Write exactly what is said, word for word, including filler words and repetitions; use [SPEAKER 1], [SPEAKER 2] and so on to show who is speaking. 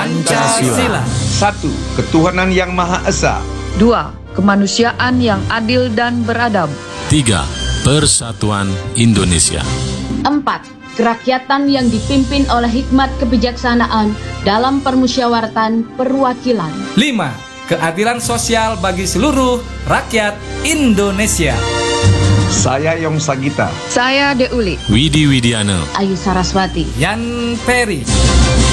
[SPEAKER 1] Pancasila.
[SPEAKER 2] Satu, ketuhanan yang Maha Esa.
[SPEAKER 3] Dua, kemanusiaan yang adil dan beradab.
[SPEAKER 4] Tiga, persatuan Indonesia.
[SPEAKER 5] Empat, kerakyatan yang dipimpin oleh hikmat kebijaksanaan dalam permusyawaratan perwakilan.
[SPEAKER 1] Lima, keadilan sosial bagi seluruh rakyat Indonesia.
[SPEAKER 2] Saya Yong Sagita.
[SPEAKER 3] Saya Deuli.
[SPEAKER 4] Widi Widiana.
[SPEAKER 5] Ayu Saraswati.
[SPEAKER 1] Yan Peri.